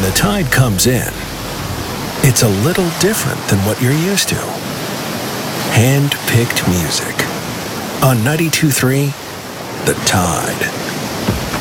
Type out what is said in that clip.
the tide comes in, it's a little different than what you're used to. Hand-picked music. On 92.3, The Tide.